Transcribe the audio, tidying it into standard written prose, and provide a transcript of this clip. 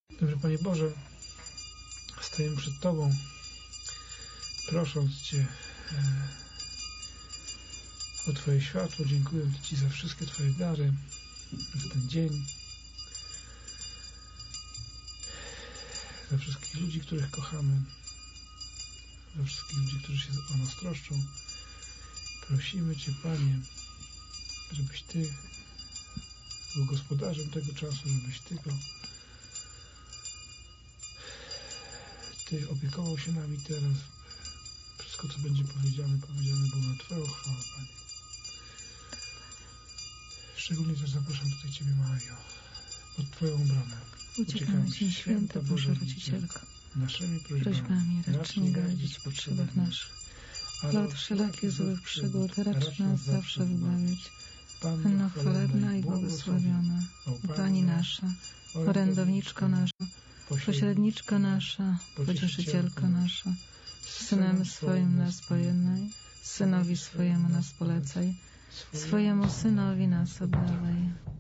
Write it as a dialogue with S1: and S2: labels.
S1: Dobry Panie Boże, stajemy przed Tobą, prosząc Cię o Twoje światło, dziękując Ci za wszystkie Twoje dary w ten dzień, za wszystkich ludzi, których kochamy, za wszystkich ludzi, którzy się o nas troszczą. Prosimy Cię, Panie, żebyś Ty był gospodarzem tego czasu, żebyś Ty opiekował się nami teraz. Wszystko, co będzie powiedziane było na Twoją chwałę, Panie. Szczególnie też zapraszam tutaj Ciebie, Mario, pod Twoją obronę.
S2: Uciekamy Ci, święta Boża Rodzicielko.
S1: Naszymi
S2: prośbami racz nie gardzić w potrzebach naszych. Dla od wszelakich złych przygód racz nas zawsze wybawić. Panno chwalebna i błogosławiona, Pani nasza, orędowniczko nasza, pośredniczka nasza, pocieszycielka nasza, Synem swoim nas pojednaj, Synowi swojemu nas polecaj, swojemu Synowi nas oddawaj.